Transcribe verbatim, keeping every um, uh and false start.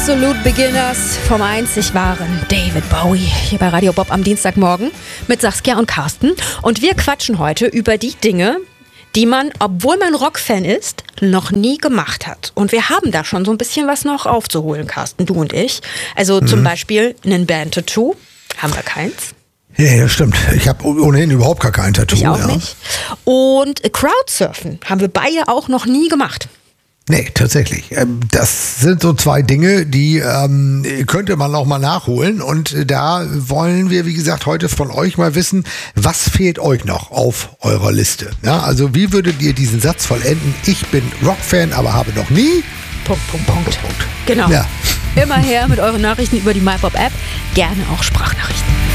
Absolute Beginners vom einzig wahren David Bowie hier bei Radio Bob am Dienstagmorgen mit Saskia und Carsten. Und wir quatschen heute über die Dinge, die man, obwohl man Rockfan ist, noch nie gemacht hat. Und wir haben da schon so ein bisschen was noch aufzuholen, Carsten, du und ich. Also mhm. zum Beispiel ein Band-Tattoo. Haben wir keins. Ja, das stimmt. Ich habe ohnehin überhaupt gar kein Tattoo. Ich auch ja. nicht. Und Crowdsurfen haben wir beide auch noch nie gemacht. Nee, tatsächlich. Das sind so zwei Dinge, die ähm, könnte man auch mal nachholen. Und da wollen wir, wie gesagt, heute von euch mal wissen, was fehlt euch noch auf eurer Liste? Ja, also wie würdet ihr diesen Satz vollenden? Ich bin Rockfan, aber habe noch nie... Punkt, Punkt, Punkt. Punkt, Punkt. Genau. Ja. Immer her mit euren Nachrichten über die MyPop-App. Gerne auch Sprachnachrichten.